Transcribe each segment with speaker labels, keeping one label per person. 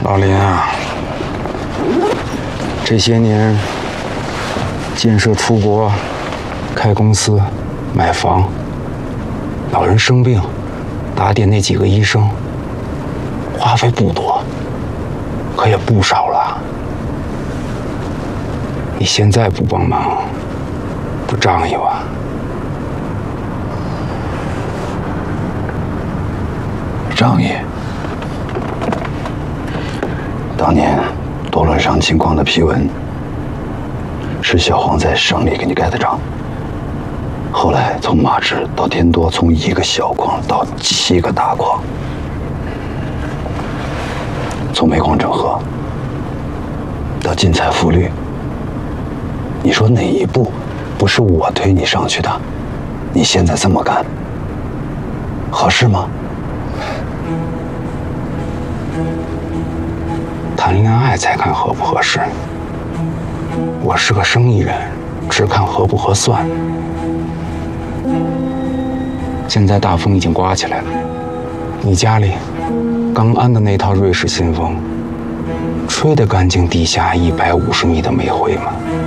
Speaker 1: 老林啊，这些年建设出国、开公司、买房，老人生病，打点那几个医生，花费不多，可也不少了。你现在不帮忙，不仗义吧？
Speaker 2: 仗义。当年多伦上金矿的批文，是小黄在省里给你盖的章。后来从马芝到天多，从1个小矿到7个大矿，从煤矿整合到进采复绿，你说哪一步不是我推你上去的？你现在这么干，合适吗？
Speaker 1: 谈恋爱才看合不合适。我是个生意人，只看合不合算。现在大风已经刮起来了，你家里刚安的那套瑞士新风，吹得干净地下150米的煤灰吗？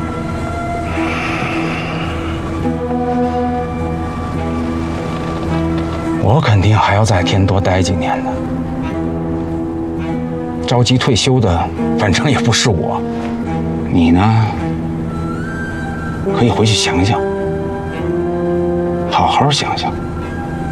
Speaker 1: 我肯定还要在天多待几年呢。着急退休的，反正也不是我。你呢，可以回去想想，好好想想。